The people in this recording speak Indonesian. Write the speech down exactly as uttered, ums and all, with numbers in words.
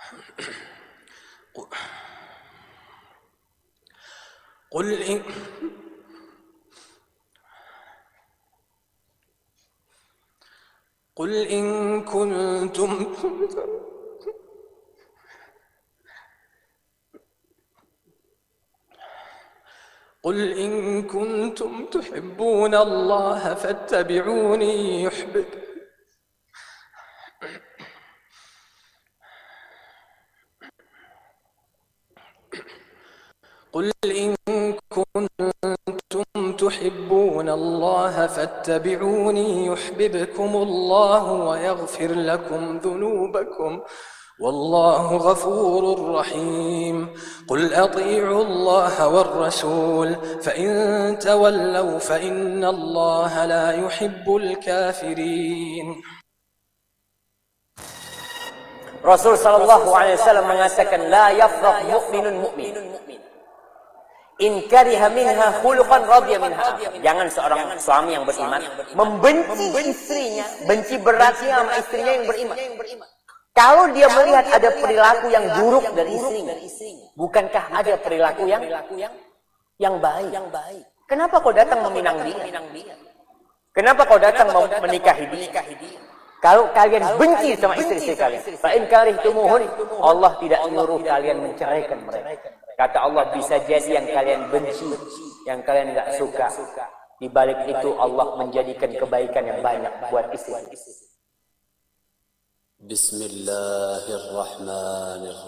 قل إن قل إن كنتم قل إن كنتم تحبون الله فاتبعوني يحبب قل إن كنتم تحبون الله فاتبعوني يحببكم الله ويغفر لكم ذنوبكم والله غفور رحيم قل أطيعوا الله والرسول فإن تولوا فإن الله لا يحب الكافرين. Rasul sallallahu alaihi wasallam mengatakan la yafraq mu'minun mu'min in kariha minha khuluqan radiya minha. Jangan seorang suami yang beriman membenci istrinya, benci beratnya sama istrinya yang beriman. Kalau dia melihat ada perilaku yang buruk dari istrinya, bukankah ada perilaku yang yang baik? Kenapa kau datang meminang dia? Kenapa kau datang menikahi dia? Kalau kalian benci sama istri-istri kalian, fa in karihtumuhun, Allah tidak menyuruh kalian menceraikan mereka. Kata Allah, bisa jadi yang kalian benci, yang kalian enggak suka, di balik itu Allah menjadikan kebaikan yang banyak buat istri. Bismillahirrahmanirrahim.